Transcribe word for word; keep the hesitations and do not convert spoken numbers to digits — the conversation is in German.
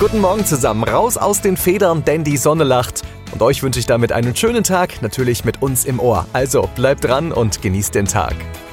Guten Morgen zusammen, raus aus den Federn, denn die Sonne lacht. Und euch wünsche ich damit einen schönen Tag, natürlich mit uns im Ohr. Also bleibt dran und genießt den Tag.